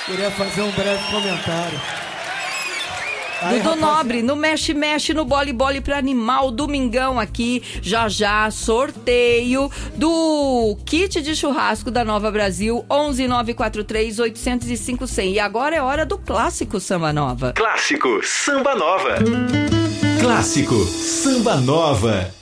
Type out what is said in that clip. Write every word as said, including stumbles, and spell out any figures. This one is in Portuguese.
Queria fazer um breve comentário. Aí, Dudu Nobre, no Mexe Mexe, no Bole Bole pra Animal, domingão aqui, já já, sorteio do kit de churrasco da Nova Brasil, onze nove quatro três, oito zero cinco, cem. E agora é hora do clássico Samba Nova. Clássico Samba Nova. Clássico Samba Nova.